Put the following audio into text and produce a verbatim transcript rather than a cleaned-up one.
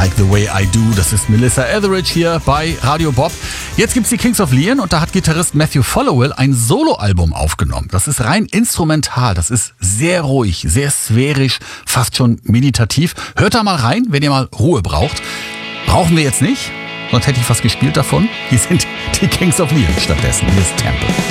Like the Way I Do. Das ist Melissa Etheridge hier bei Radio Bob. Jetzt gibt's die Kings of Leon und da hat Gitarrist Matthew Followill ein Soloalbum aufgenommen. Das ist rein instrumental. Das ist sehr ruhig, sehr sphärisch, fast schon meditativ. Hört da mal rein, wenn ihr mal Ruhe braucht. Brauchen wir jetzt nicht, sonst hätte ich was gespielt davon. Hier sind die Kings of Leon stattdessen. Hier ist Temple.